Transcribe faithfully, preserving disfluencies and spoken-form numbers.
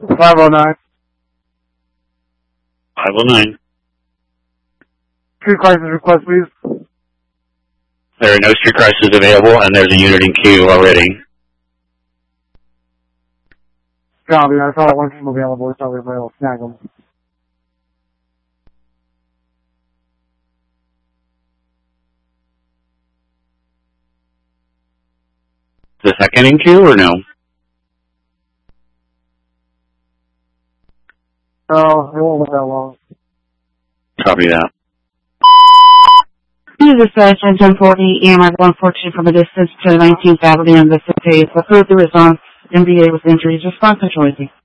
five oh nine. five oh nine. Street crisis request, please. There are no street crises available, and there's a unit in queue already. Copy. I saw that one team available. It's already available. Snag them. The second in queue or no? Oh, it won't look that long. Copy that. This is Sergeant ten forty, E M R one fourteen from a distance to nineteenth Avenue in the city. Approved the response. M B A with injuries. Response to Choicy.